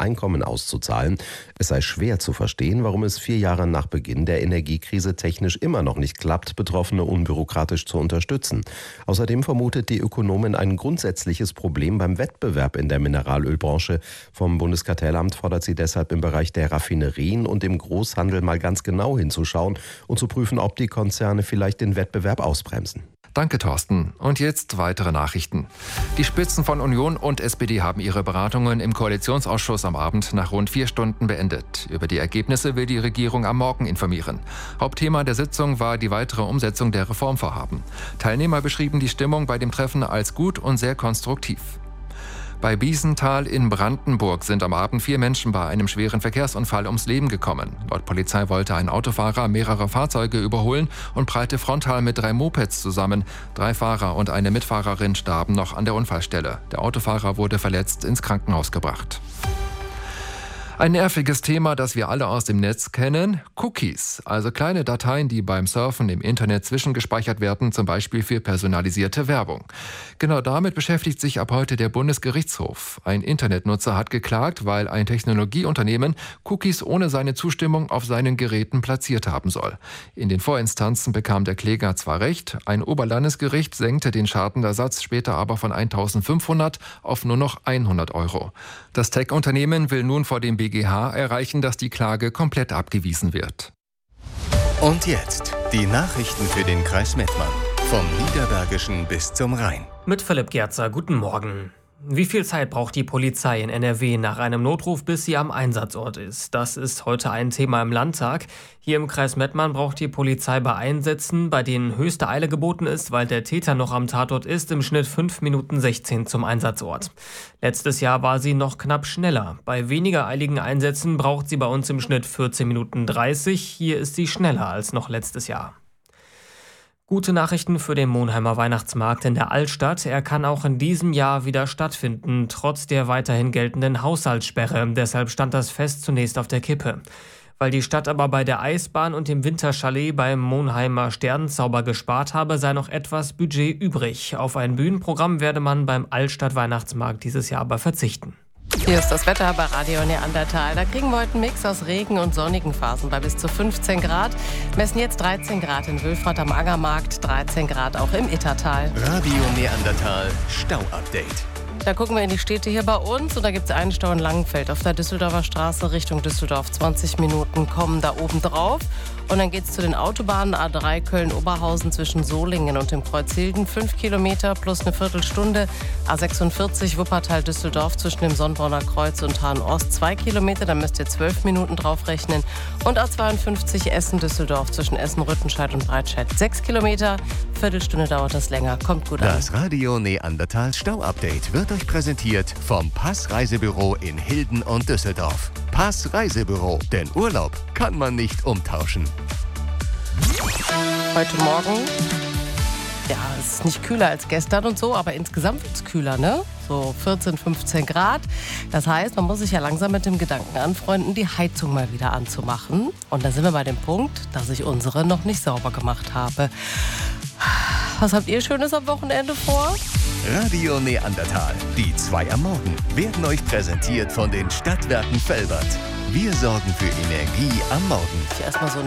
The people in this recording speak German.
Einkommen auszuzahlen. Es sei schwer zu verstehen, warum es 4 Jahre nach Beginn der Energiekrise technisch immer noch nicht klappt, Betroffene unbürokratisch zu unterstützen. Außerdem vermutet die Ökonomin ein grundsätzliches Problem beim Wettbewerb in der Mineralölbranche. Vom Bundeskartellamt fordert sie deshalb im Bereich der Raffinerien und im Großhandel mal ganz genau hinzuschauen und zu prüfen, ob die Konzerne vielleicht den Wettbewerb ausbremsen. Danke, Thorsten. Und jetzt weitere Nachrichten. Die Spitzen von Union und SPD haben ihre Beratungen im Koalitionsausschuss am Abend nach rund 4 Stunden beendet. Über die Ergebnisse will die Regierung am Morgen informieren. Hauptthema der Sitzung war die weitere Umsetzung der Reformvorhaben. Teilnehmer beschrieben die Stimmung bei dem Treffen als gut und sehr konstruktiv. Bei Biesenthal in Brandenburg sind am Abend 4 Menschen bei einem schweren Verkehrsunfall ums Leben gekommen. Laut Polizei wollte ein Autofahrer mehrere Fahrzeuge überholen und prallte frontal mit 3 Mopeds zusammen. 3 Fahrer und eine Mitfahrerin starben noch an der Unfallstelle. Der Autofahrer wurde verletzt ins Krankenhaus gebracht. Ein nerviges Thema, das wir alle aus dem Netz kennen: Cookies, also kleine Dateien, die beim Surfen im Internet zwischengespeichert werden, zum Beispiel für personalisierte Werbung. Genau damit beschäftigt sich ab heute der Bundesgerichtshof. Ein Internetnutzer hat geklagt, weil ein Technologieunternehmen Cookies ohne seine Zustimmung auf seinen Geräten platziert haben soll. In den Vorinstanzen bekam der Kläger zwar recht, ein Oberlandesgericht senkte den Schadenersatz später aber von 1.500 auf nur noch 100 Euro. Das Tech-Unternehmen will nun vor dem BGH erreichen, dass die Klage komplett abgewiesen wird. Und jetzt die Nachrichten für den Kreis Mettmann. Vom Niederbergischen bis zum Rhein. Mit Philipp Gerzer, guten Morgen. Wie viel Zeit braucht die Polizei in NRW nach einem Notruf, bis sie am Einsatzort ist? Das ist heute ein Thema im Landtag. Hier im Kreis Mettmann braucht die Polizei bei Einsätzen, bei denen höchste Eile geboten ist, weil der Täter noch am Tatort ist, im Schnitt 5 Minuten 16 zum Einsatzort. Letztes Jahr war sie noch knapp schneller. Bei weniger eiligen Einsätzen braucht sie bei uns im Schnitt 14 Minuten 30. Hier ist sie schneller als noch letztes Jahr. Gute Nachrichten für den Monheimer Weihnachtsmarkt in der Altstadt. Er kann auch in diesem Jahr wieder stattfinden, trotz der weiterhin geltenden Haushaltssperre. Deshalb stand das Fest zunächst auf der Kippe. Weil die Stadt aber bei der Eisbahn und dem Winterchalet beim Monheimer Sternenzauber gespart habe, sei noch etwas Budget übrig. Auf ein Bühnenprogramm werde man beim Altstadt-Weihnachtsmarkt dieses Jahr aber verzichten. Hier ist das Wetter bei Radio Neandertal. Da kriegen wir heute einen Mix aus Regen und sonnigen Phasen bei bis zu 15 Grad. Messen jetzt 13 Grad in Wülfrath am Angermarkt, 13 Grad auch im Ittertal. Radio Neandertal Stau-Update. Da gucken wir in die Städte hier bei uns und da gibt es einen Stau in Langenfeld auf der Düsseldorfer Straße Richtung Düsseldorf. 20 Minuten kommen da oben drauf. Und dann geht es zu den Autobahnen A3 Köln-Oberhausen zwischen Solingen und dem Kreuz Hilden. 5 Kilometer plus eine Viertelstunde. A46 Wuppertal-Düsseldorf zwischen dem Sonnbrunner Kreuz und Hahn-Ost 2 Kilometer. Da müsst ihr 12 Minuten drauf rechnen. Und A52 Essen-Düsseldorf zwischen Essen-Rüttenscheid und Breitscheid 6 Kilometer. Viertelstunde dauert das länger. Kommt gut an. Das Radio Neandertal Stau-Update wird euch präsentiert vom Pass Reisebüro in Hilden und Düsseldorf. Pass Reisebüro, denn Urlaub kann man nicht umtauschen. Heute Morgen, ja, es ist nicht kühler als gestern und so, aber insgesamt wird es kühler, ne? So 14, 15 Grad. Das heißt, man muss sich ja langsam mit dem Gedanken anfreunden, die Heizung mal wieder anzumachen. Und da sind wir bei dem Punkt, dass ich unsere noch nicht sauber gemacht habe. Was habt ihr Schönes am Wochenende vor? Radio Neandertal, die 2 am Morgen, werden euch präsentiert von den Stadtwerken Velbert. Wir sorgen für Energie am Morgen. Erstmal so